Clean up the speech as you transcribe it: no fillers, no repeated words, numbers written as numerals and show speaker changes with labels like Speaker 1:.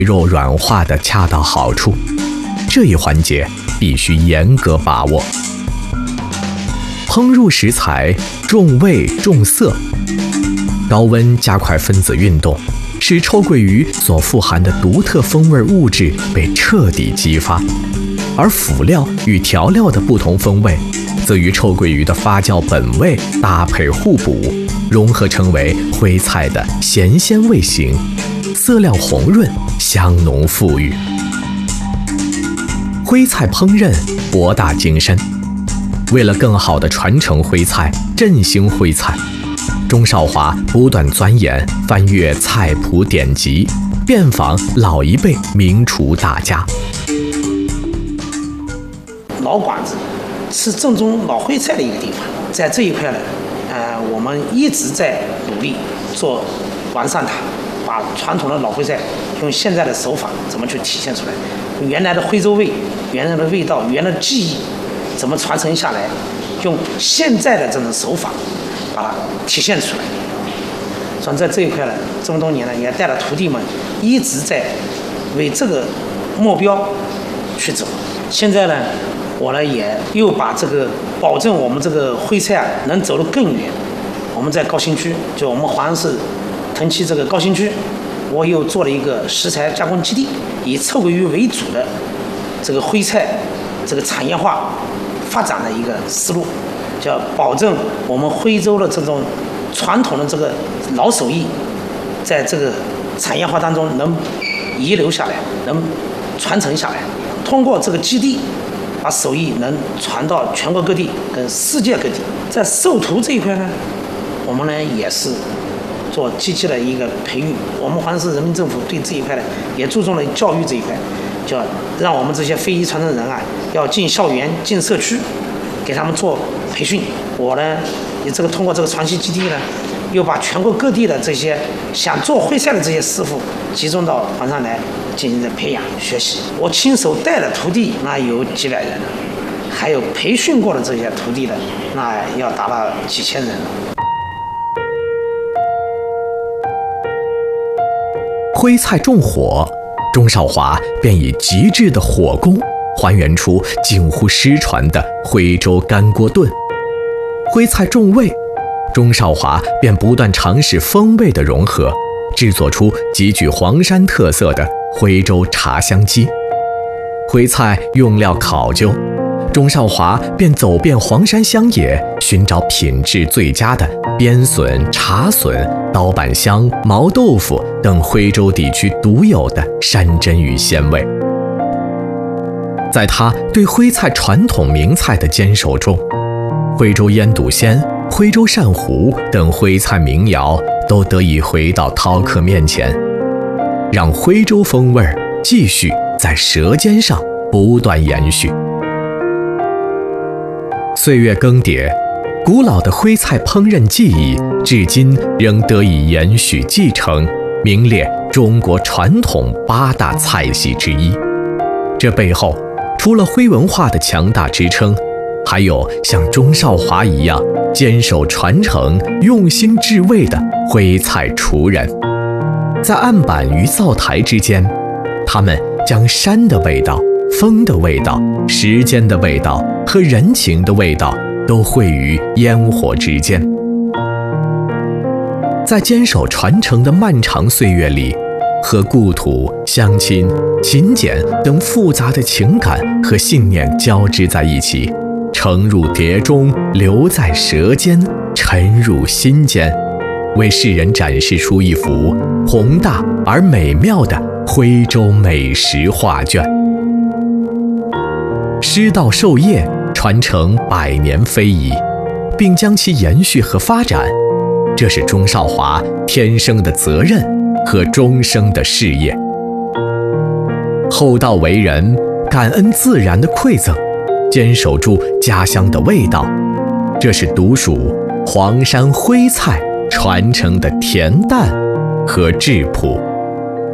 Speaker 1: 肉软化的恰到好处，这一环节必须严格把握。烹入食材，重味重色，高温加快分子运动，使臭鳜鱼所富含的独特风味物质被彻底激发，而辅料与调料的不同风味，则与臭鳜鱼的发酵本味搭配互补，融合成为徽菜的咸鲜味型，色料红润，香浓馥郁。徽菜烹饪博大精深，为了更好地传承徽菜，振兴徽菜，钟少华不断钻研翻阅菜谱典籍，遍访老一辈名厨大家。
Speaker 2: 老馆子是正宗老徽菜的一个地方，在这一块呢，我们一直在努力做完善它，把传统的老徽菜用现在的手法怎么去体现出来，原来的徽州味、原来的味道、原来的技艺怎么传承下来，用现在的这种手法把它体现出来。所以在这一块呢，这么多年呢，也带了徒弟们一直在为这个目标去走。现在呢，我呢也又把这个保证我们这个徽菜能走得更远。我们在高新区，就我们华安市藤溪这个高新区，我又做了一个食材加工基地，以臭鳜鱼为主的这个徽菜这个产业化发展的一个思路，叫保证我们徽州的这种传统的这个老手艺，在这个产业化当中能遗留下来，能传承下来。通过这个基地，把手艺能传到全国各地跟世界各地。在授徒这一块呢，我们呢也是做积极的一个培育。我们华安市人民政府对这一块呢也注重了教育这一块，叫让我们这些非遗传承人啊，要进校园、进社区，给他们做培训。我呢也通过这个传习基地呢，又把全国各地的这些想做徽菜的这些师傅集中到华山来进行培养学习。我亲手带的徒弟那有几百人了，还有培训过的这些徒弟的那要达到几千人了。
Speaker 1: 徽菜重火，钟少华便以极致的火功还原出近乎失传的徽州干锅炖。徽菜重味，钟少华便不断尝试风味的融合，制作出极具黄山特色的徽州茶香鸡。徽菜用料考究，钟少华便走遍黄山乡野，寻找品质最佳的边笋、茶笋、刀板香、毛豆腐等徽州地区独有的山珍与鲜味。在他对徽菜传统名菜的坚守中，徽州腌笃鲜、徽州鳝糊等徽菜名肴都得以回到饕客面前，让徽州风味继续在舌尖上不断延续。岁月更迭，古老的徽菜烹饪技艺至今仍得以延续继承，名列中国传统8大菜系之一。这背后，除了徽文化的强大支撑，还有像钟少华一样坚守传承、用心制味的徽菜厨人。在案板与灶台之间，他们将山的味道、风的味道、时间的味道和人情的味道都汇于烟火之间。在坚守传承的漫长岁月里，和故土、乡亲、勤俭等复杂的情感和信念交织在一起，盛入碟中，留在舌尖，沉入心间，为世人展示出一幅宏大而美妙的徽州美食画卷。师道授业，传承100年非遗，并将其延续和发展，这是钟少华天生的责任和终生的事业。厚道为人，感恩自然的馈赠，坚守住家乡的味道，这是独属黄山徽菜传承的恬淡和质朴。